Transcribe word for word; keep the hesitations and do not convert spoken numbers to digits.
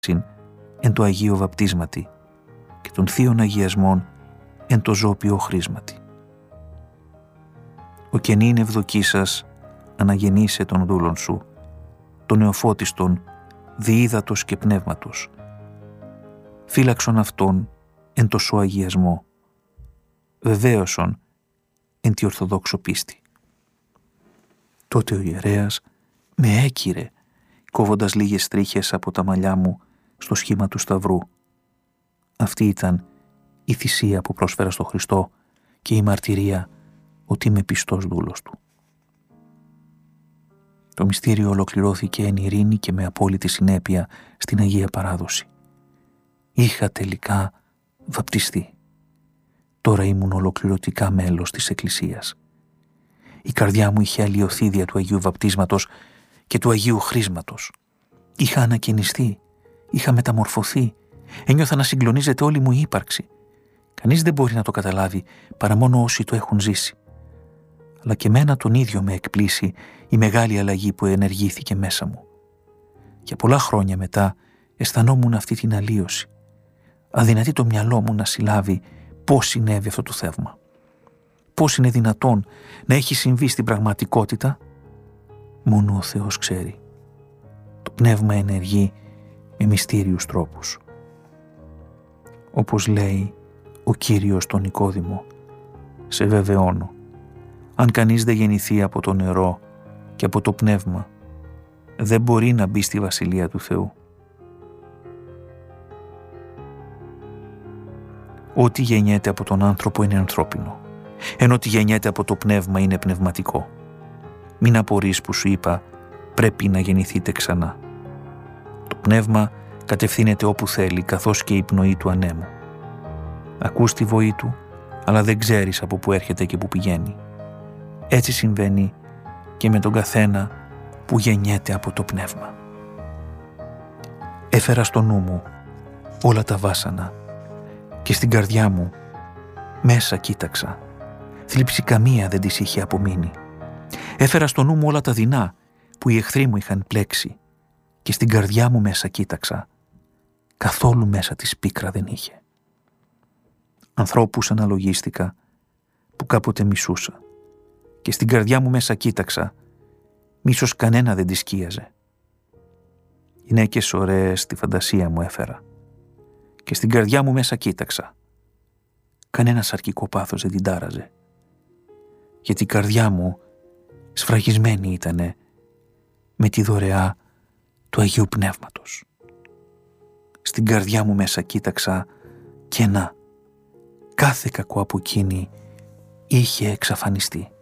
εν το Αγίο Βαπτίσματι και των θείων αγιασμών εν το ζώπιο χρήσματι. Ο καινήν ευδοκή σας αναγεννήσε των δούλων σου, τον νεοφώτιστον διείδατος και πνεύματος. Φύλαξον αυτόν εν το σω αγιασμό, βεβαίωσον εν τη ορθοδόξο πίστη. Τότε ο ιερέας με έκυρε, κόβοντας λίγες τρίχες από τα μαλλιά μου στο σχήμα του σταυρού. Αυτή ήταν η θυσία που πρόσφερα στο Χριστό και η μαρτυρία ότι είμαι πιστός δούλος του. Το μυστήριο ολοκληρώθηκε εν ειρήνη και με απόλυτη συνέπεια στην Αγία Παράδοση. Είχα τελικά βαπτιστεί. Τώρα ήμουν ολοκληρωτικά μέλος της Εκκλησίας. Η καρδιά μου είχε αλλοιωθεί δια του Αγίου Βαπτίσματος και του Αγίου Χρήσματος. Είχα ανακαινιστεί, είχα μεταμορφωθεί, ένιωθα να συγκλονίζεται όλη μου η ύπαρξη. Κανείς δεν μπορεί να το καταλάβει παρά μόνο όσοι το έχουν ζήσει. Αλλά και μένα τον ίδιο με εκπλήσει η μεγάλη αλλαγή που ενεργήθηκε μέσα μου. Για πολλά χρόνια μετά αισθανόμουν αυτή την αλλίωση. Αδυνατεί το μυαλό μου να συλλάβει πώς συνέβη αυτό το θαύμα. Πώς είναι δυνατόν να έχει συμβεί στην πραγματικότητα? Μόνο ο Θεός ξέρει. Το πνεύμα ενεργεί με μυστήριους τρόπους. Όπως λέει ο Κύριος τον Νικόδημο, σε βεβαιώνω, αν κανείς δεν γεννηθεί από το νερό και από το πνεύμα, δεν μπορεί να μπει στη Βασιλεία του Θεού. Ό,τι γεννιέται από τον άνθρωπο είναι ανθρώπινο, ενώ ό,τι γεννιέται από το πνεύμα είναι πνευματικό. Μην απορείς που σου είπα, πρέπει να γεννηθείτε ξανά. Το πνεύμα κατευθύνεται όπου θέλει, καθώς και η πνοή του ανέμου. Ακούς τη βοή του, αλλά δεν ξέρεις από πού έρχεται και πού πηγαίνει. Έτσι συμβαίνει και με τον καθένα που γεννιέται από το πνεύμα. Έφερα στο νου μου όλα τα βάσανα και στην καρδιά μου μέσα κοίταξα. Θλίψη καμία δεν της είχε απομείνει. Έφερα στο νου μου όλα τα δεινά που οι εχθροί μου είχαν πλέξει και στην καρδιά μου μέσα κοίταξα. Καθόλου μέσα της πίκρα δεν είχε. Ανθρώπους αναλογίστηκα που κάποτε μισούσα και στην καρδιά μου μέσα κοίταξα. Μίσος κανένα δεν τη σκίαζε. Γυναίκες ωραίες στη φαντασία μου έφερα και στην καρδιά μου μέσα κοίταξα. Κανένα σαρκικό πάθος δεν την τάραζε, γιατί η καρδιά μου σφραγισμένη ήτανε με τη δωρεά του Αγίου Πνεύματος. Στην καρδιά μου μέσα κοίταξα και να, κάθε κακό από εκείνη είχε εξαφανιστεί.